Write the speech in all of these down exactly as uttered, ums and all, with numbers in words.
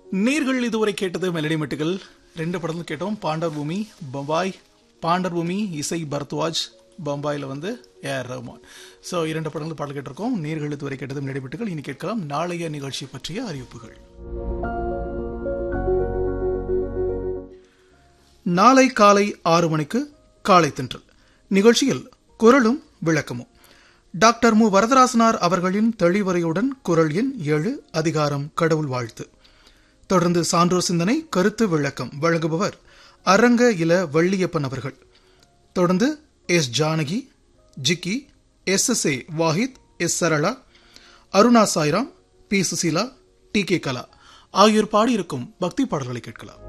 நீர்கள் இதுவரை கேட்டது மெலடி மெட்டுகள் ரெண்டு படங்கள் கேட்டோம். பாண்டர் பூமி பம்பாய், பாண்டர் பூமி இசை பரத்வாஜ், பம்பாயில் வந்து ஏஆர் ரஹ்மான். ஸோ இரண்டு படங்கள் பாடல் கேட்டிருக்கோம். நீர்கள் இதுவரை கேட்டது மெலடி மெட்டுகள். இனி கேட்கலாம் நாளைய நிகழ்ச்சி பற்றிய அறிவிப்புகள். நாளை காலை ஆறு மணிக்கு காலை தென்றல் நிகழ்ச்சியில் குரலும் விளக்கமும் டாக்டர் மு வரதராசனார் அவர்களின் தெளிவரையுடன் குரல் எண் ஏழு அதிகாரம் கடவுள் வாழ்த்து. தொடர்ந்து சான்றோர் சிந்தனை கருத்து விளக்கம் வழங்குபவர் அரங்க இல வள்ளியப்பன் அவர்கள். தொடர்ந்து S Janaki, Jikki, S S A Wahid, S Sarala, Aruna Sairam, B Susheela, D K கலா ஆகியோர் பாடியிருக்கும் பக்தி பாடல்களை கேட்கலாம்.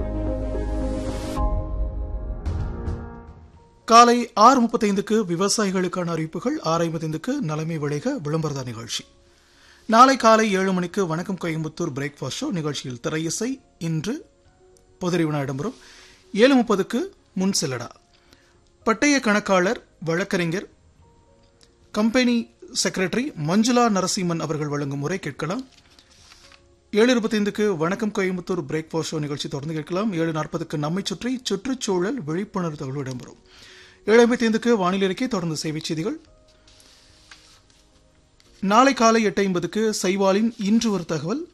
காலை ஆறு முப்பத்தி ஐந்துக்கு விவசாயிகளுக்கான அறிவிப்புகள், ஆறு ஐம்பத்தி ஐந்துக்கு நலமை விளைக விளம்பரத நிகழ்ச்சி. நாளை காலை ஏழு மணிக்கு வணக்கம் கோயம்புத்தூர் பிரேக்ஃபாஸ்ட் ஷோ நிகழ்ச்சியில் திரையிசை இன்று பொதுறிவினா இடம்பெறும். ஏழு முப்பதுக்கு முன் செல்லடா பட்டய கணக்காளர் வழக்கறிஞர் கம்பெனி செக்ரட்டரி மஞ்சுளா நரசிம்மன் அவர்கள் வழங்கும் முறை கேட்கலாம். ஏழு இருபத்தி ஐந்துக்கு வணக்கம் கோயம்புத்தூர் பிரேக்ஃபாஸ்ட் ஷோ நிகழ்ச்சி தொடர்ந்து கேட்கலாம். ஏழு நாற்பதுக்கு நம்மை சுற்றி சுற்றுச்சூழல் விழிப்புணர்வு தகவல் இடம்பெறும். ஏழு ஐம்பத்தி ஐந்துக்கு வானிலை அறிக்கை, தொடர்ந்து செய்திச் செய்திகள். நாளை காலை எட்டு ஐம்பதுக்கு சைவாலின் இன்று ஒரு தகவல்,